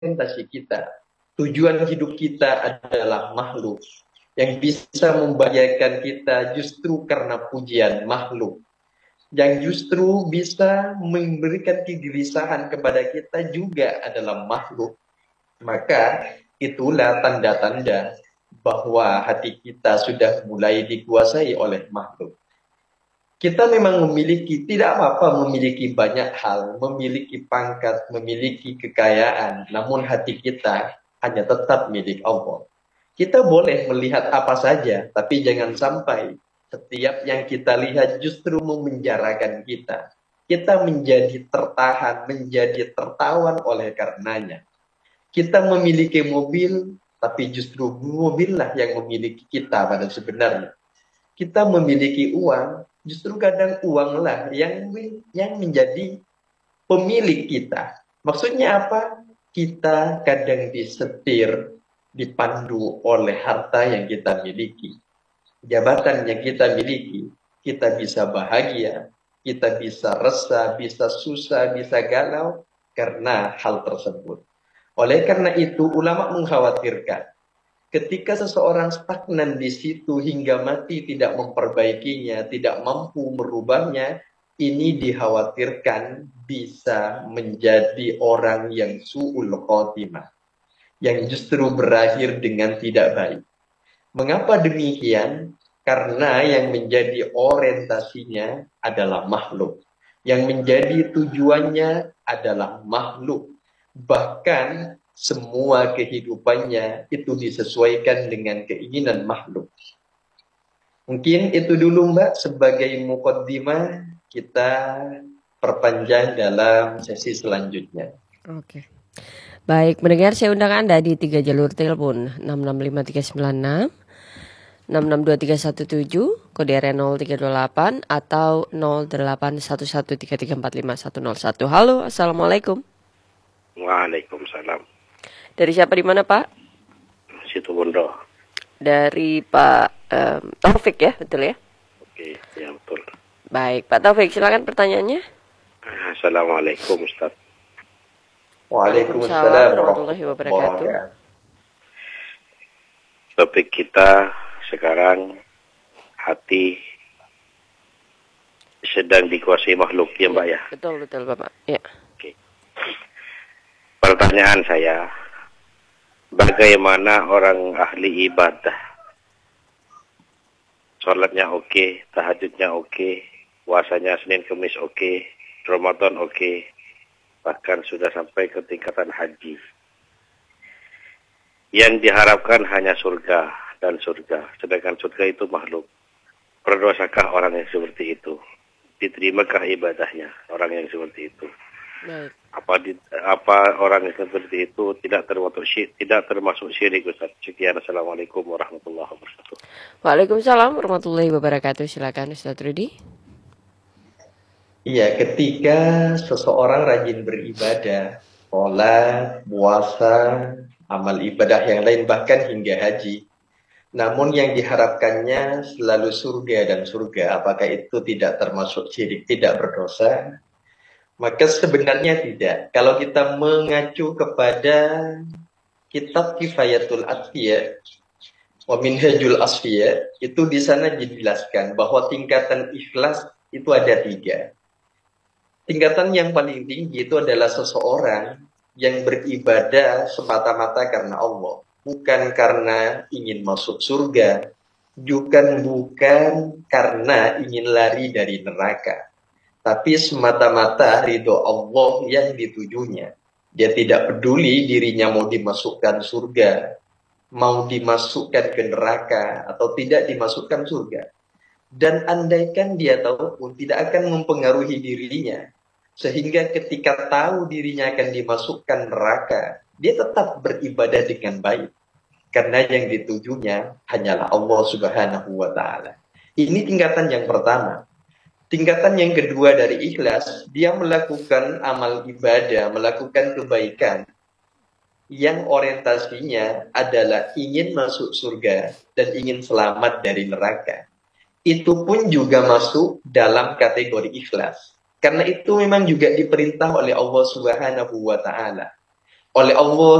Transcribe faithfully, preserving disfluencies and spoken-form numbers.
orientasi kita. Tujuan hidup kita adalah makhluk. Yang bisa membahagiakan kita justru karena pujian makhluk. Yang justru bisa memberikan kegelisahan kepada kita juga adalah makhluk. Maka itulah tanda-tanda bahwa hati kita sudah mulai dikuasai oleh makhluk. Kita memang memiliki, tidak apa-apa memiliki banyak hal, memiliki pangkat, memiliki kekayaan, namun hati kita hanya tetap milik Allah. Kita boleh melihat apa saja, tapi jangan sampai setiap yang kita lihat justru memenjarakan kita. Kita menjadi tertahan, menjadi tertawan oleh karenanya. Kita memiliki mobil, tapi justru mobillah yang memiliki kita pada sebenarnya. Kita memiliki uang, justru kadang uanglah yang yang menjadi pemilik kita. Maksudnya apa? Kita kadang disetir, dipandu oleh harta yang kita miliki. Jabatan yang kita miliki, kita bisa bahagia, kita bisa resah, bisa susah, bisa galau karena hal tersebut. Oleh karena itu, ulama mengkhawatirkan ketika seseorang stagnan di situ hingga mati tidak memperbaikinya, tidak mampu merubahnya, ini dikhawatirkan bisa menjadi orang yang su'ul khotimah, yang justru berakhir dengan tidak baik. Mengapa demikian? Karena yang menjadi orientasinya adalah makhluk. Yang menjadi tujuannya adalah makhluk. Bahkan semua kehidupannya itu disesuaikan dengan keinginan makhluk. Mungkin itu dulu Mbak sebagai mukaddimah, kita perpanjang dalam sesi selanjutnya. Oke. Baik, mendengar saya undang Anda di tiga jalur telepon enam enam lima tiga sembilan enam, enam enam dua tiga satu tujuh, kode R nol tiga dua delapan atau nol delapan satu satu tiga tiga empat lima satu nol satu. Halo, Assalamualaikum. Waalaikumsalam. Dari siapa di mana Pak? Situ Bondo. Dari Pak um, Taufik ya, betul ya? Oke, ya betul. Baik, Pak Taufik, silakan pertanyaannya. Assalamualaikum Ustaz. Waalaikumsalam warahmatullahi wabarakatuh. Topik kita sekarang hati sedang dikuasai makhluk ya Mbak ya? Betul, betul Bapak. Ya. Oke. Pertanyaan saya, bagaimana orang ahli ibadah? Sholatnya oke, tahajudnya oke, puasanya Senin Kemis oke, Ramadan oke, bahkan sudah sampai ke tingkatan haji. Yang diharapkan hanya surga dan surga, sedangkan surga itu makhluk. Berdosakah orang yang seperti itu? Diterimakah ibadahnya orang yang seperti itu? Baik. Apa di, apa orang yang seperti itu tidak termasuk syirik, tidak termasuk syirik Ustaz? Sekian, Assalamualaikum warahmatullahi wabarakatuh. Waalaikumsalam warahmatullahi wabarakatuh. Silakan Ustaz Rudi. Iya, ketika seseorang rajin beribadah, sholat, puasa, amal ibadah yang lain, bahkan hingga haji, namun yang diharapkannya selalu surga dan surga, apakah itu tidak termasuk syirik, tidak berdosa? Maka sebenarnya tidak. Kalau kita mengacu kepada kitab Kifayatul Atfiya wa Minhajul Asfiya, itu di sana dijelaskan bahwa tingkatan ikhlas itu ada tiga. Tingkatan yang paling tinggi itu adalah seseorang yang beribadah semata-mata karena Allah, bukan karena ingin masuk surga, bukan bukan karena ingin lari dari neraka, tapi semata-mata ridho Allah yang ditujunya. Dia tidak peduli dirinya mau dimasukkan surga, mau dimasukkan ke neraka, atau tidak dimasukkan surga. Dan andaikan dia tahu pun tidak akan mempengaruhi dirinya. Sehingga ketika tahu dirinya akan dimasukkan neraka, dia tetap beribadah dengan baik. Karena yang ditujunya hanyalah Allah Subhanahu wa Ta'ala. Ini tingkatan yang pertama. Tingkatan yang kedua dari ikhlas, dia melakukan amal ibadah, melakukan kebaikan yang orientasinya adalah ingin masuk surga dan ingin selamat dari neraka. Itu pun juga masuk dalam kategori ikhlas. Karena itu memang juga diperintah oleh Allah Subhanahu wa Ta'ala. oleh Allah